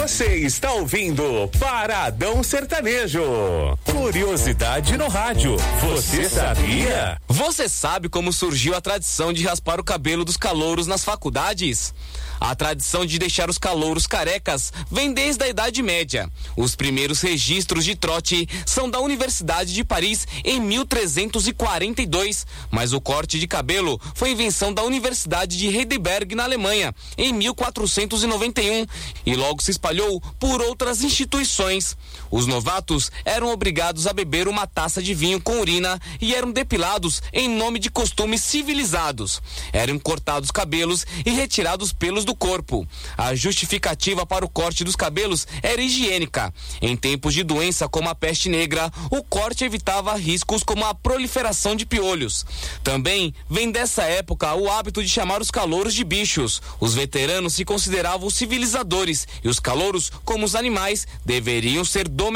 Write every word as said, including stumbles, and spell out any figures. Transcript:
Você está ouvindo Paradão Sertanejo. Curiosidade no rádio. Você sabia? Você sabe como surgiu a tradição de raspar o cabelo dos calouros nas faculdades? A tradição de deixar os calouros carecas vem desde a Idade Média. Os primeiros registros de trote são da Universidade de Paris em mil trezentos e quarenta e dois, mas o corte de cabelo foi invenção da Universidade de Heidelberg, na Alemanha, em mil quatrocentos e noventa e um, e logo se espalhou por outras instituições. Os novatos eram obrigados a beber uma taça de vinho com urina e eram depilados em nome de costumes civilizados. Eram cortados cabelos e retirados pelos do corpo. A justificativa para o corte dos cabelos era higiênica. Em tempos de doença como a peste negra, o corte evitava riscos como a proliferação de piolhos. Também vem dessa época o hábito de chamar os calouros de bichos. Os veteranos se consideravam civilizadores e os calouros, como os animais, deveriam ser domesticados.